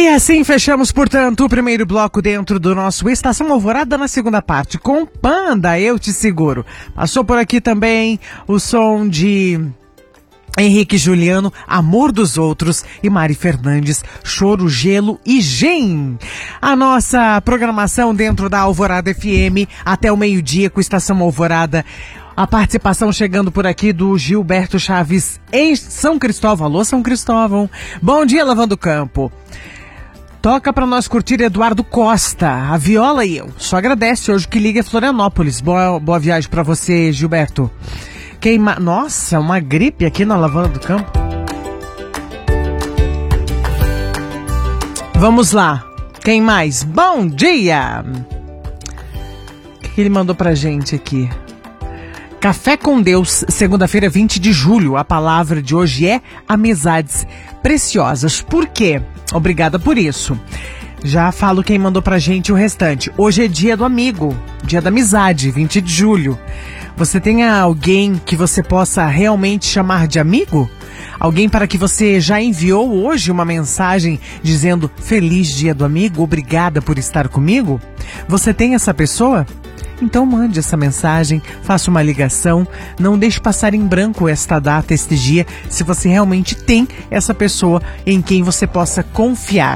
E assim fechamos, portanto, o primeiro bloco dentro do nosso Estação Alvorada na segunda parte, com Panda, Eu Te Seguro. Passou por aqui também o som de Henrique e Juliano, Amor dos Outros, e Mari Fernandes, Choro, Gelo e Gem. A nossa programação dentro da Alvorada FM até o meio-dia com Estação Alvorada. A participação chegando por aqui do Gilberto Chaves em São Cristóvão. Alô, São Cristóvão. Bom dia, Lavando Campo. Toca pra nós curtir Eduardo Costa, A Viola e Eu. Só agradece hoje que liga é Florianópolis. Boa viagem pra você, Gilberto. Nossa, uma gripe aqui na Lavanda do Campo. Vamos lá. Quem mais? Bom dia! O que ele mandou pra gente aqui? Café com Deus, segunda-feira, 20 de julho. A palavra de hoje é amizades preciosas. Por quê? Obrigada por isso. Já falo quem mandou pra gente o restante. Hoje é dia do amigo, dia da amizade, 20 de julho. Você tem alguém que você possa realmente chamar de amigo? Alguém para que você já enviou hoje uma mensagem dizendo feliz dia do amigo, obrigada por estar comigo? Você tem essa pessoa? Então mande essa mensagem, faça uma ligação, não deixe passar em branco esta data, este dia, se você realmente tem essa pessoa em quem você possa confiar.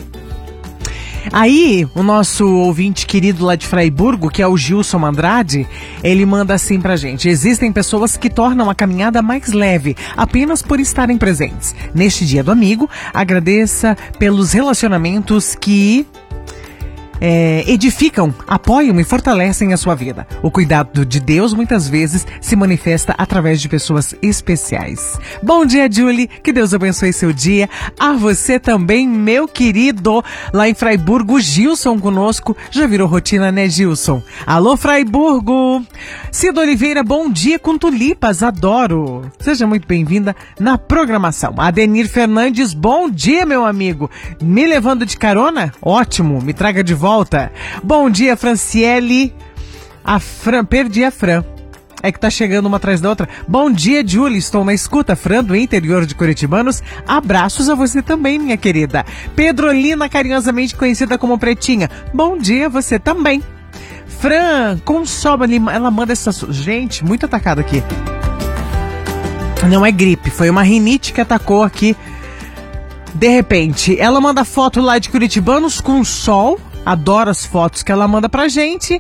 Aí, o nosso ouvinte querido lá de Fraiburgo, que é o Gilson Andrade, ele manda assim pra gente: existem pessoas que tornam a caminhada mais leve apenas por estarem presentes. Neste dia do amigo, agradeça pelos relacionamentos que edificam, apoiam e fortalecem a sua vida. O cuidado de Deus muitas vezes se manifesta através de pessoas especiais. Bom dia, Julie, que Deus abençoe seu dia. A você também, meu querido. Lá em Fraiburgo, Gilson conosco. Já virou rotina, né, Gilson? Alô, Fraiburgo. Cida Oliveira, bom dia com tulipas, adoro. Seja muito bem-vinda na programação. Adenir Fernandes, bom dia, meu amigo. Me levando de carona? Ótimo, me traga de volta. Bom dia, Franciele. Perdi a Fran. É que tá chegando uma atrás da outra. Bom dia, Julie. Estou na escuta, Fran, do interior de Curitibanos. Abraços a você também, minha querida. Pedrolina, carinhosamente conhecida como Pretinha. Bom dia, você também. Fran, consome, ela manda essa... Gente, muito atacada aqui. Não é gripe, foi uma rinite que atacou aqui. De repente, ela manda foto lá de Curitibanos com sol. Adoro as fotos que ela manda pra gente.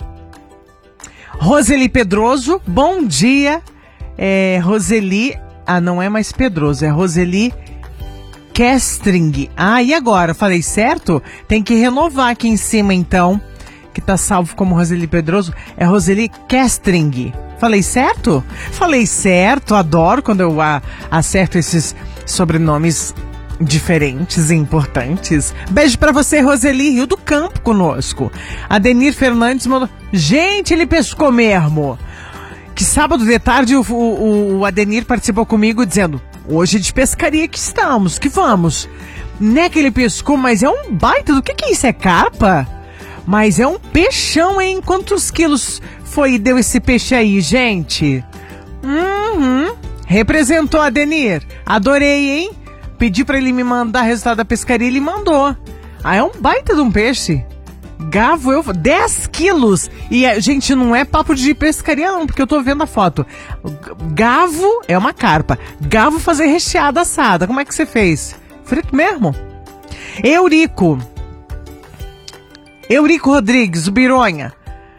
Roseli Pedroso, bom dia. Roseli, não é mais Pedroso, é Roseli Kestring. E agora? Falei certo? Tem que renovar aqui em cima, então, que tá salvo como Roseli Pedroso. É Roseli Kestring. Falei certo? Falei certo, adoro quando eu acerto esses sobrenomes diferentes e importantes. Beijo pra você, Roseli. Rio do Campo conosco. Adenir Fernandes mandou... Gente, ele pescou mesmo. Que sábado de tarde o Adenir participou comigo dizendo: hoje de pescaria que estamos, que vamos. Né que ele pescou, mas é um baita do que é isso? É carpa? Mas é um peixão, hein? Quantos quilos deu esse peixe aí, gente? Representou, Adenir. Adorei, hein? Pedi pra ele me mandar resultado da pescaria, ele mandou. É um baita de um peixe. Gavo, 10 quilos. E, gente, não é papo de pescaria não, porque eu tô vendo a foto. Gavo é uma carpa. Gavo fazer recheada assada. Como é que você fez? Frito mesmo? Eurico Rodrigues, o Bironha.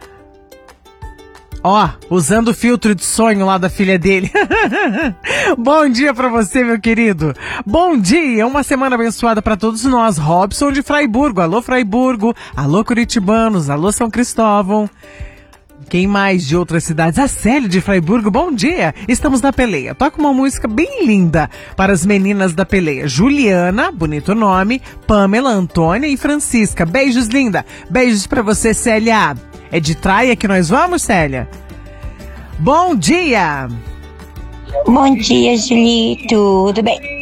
Usando o filtro de sonho lá da filha dele. Bom dia pra você, meu querido. Bom dia, uma semana abençoada pra todos nós. Robson de Fraiburgo. Alô, Fraiburgo. Alô, Curitibanos. Alô, São Cristóvão. Quem mais de outras cidades? A Célia de Fraiburgo, bom dia. Estamos na Peleia. Toca uma música bem linda para as meninas da Peleia. Juliana, bonito nome. Pamela, Antônia e Francisca. Beijos, linda. Beijos pra você, Célia. É de Traia que nós vamos, Célia? Bom dia! Bom dia, Julie. Tudo bem?